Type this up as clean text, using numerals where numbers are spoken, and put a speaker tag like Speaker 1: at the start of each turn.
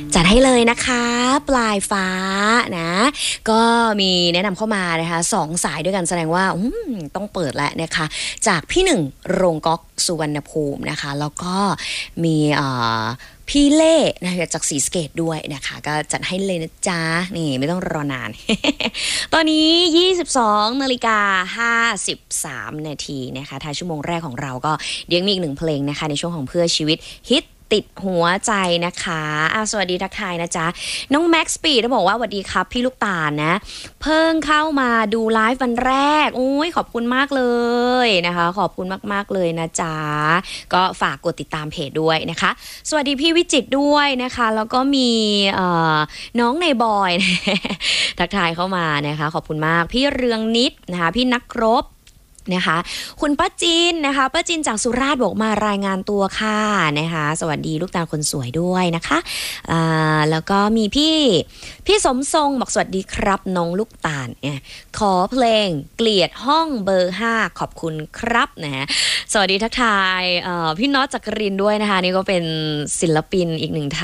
Speaker 1: จัดให้เลยนะคะปลายฟ้านะก็มีแนะนำเข้ามานะคะ2 สายด้วยกันแสดงว่าต้องเปิดแล้วนะคะจากพี่หนึ่งโรงก๊อกสุวรรณภูมินะคะแล้วก็มีพี่เล่นะคะจากศรีสะเกษด้วยนะคะก็จัดให้เลยนะจ๊ะนี่ไม่ต้องรอนาน ตอนนี้ 22:53 นาทีนะคะท้ายชั่วโมงแรกของเราก็เดี๋ยวมีอีก1 เพลงนะคะในช่วงของเพื่อชีวิตฮิตติดหัวใจนะคะสวัสดีทักทายนะจ๊ะน้องแม็กซ์ปีดบอกว่าสวัสดีครับพี่ลูกตาลนะเพิ่งเข้ามาดูไลฟ์วันแรกขอบคุณมากเลยนะคะขอบคุณมากๆเลยนะจ๊ะก็ฝากกดติดตามเพจด้วยนะคะสวัสดีพี่วิจิตรด้วยนะคะแล้วก็มีน้องในบอย ทักทายเข้ามานะคะขอบคุณมากพี่เรืองนิดนะคะพี่นักรบนะคะคุณป้าจินนะคะป้าจินจากสุราษฎร์บอกมารายงานตัวค่ะนะคะสวัสดีลูกตาลคนสวยด้วยนะคะแล้วก็มีพี่สมทรงบอกสวัสดีครับน้องลูกตาลขอเพลงเกลียดห้องเบอร์5ขอบคุณครับนะสวัสดีทักทายพี่น็อตจักรินด้วยนะคะนี่ก็เป็นศิลปินอีกหนึ่งท่าน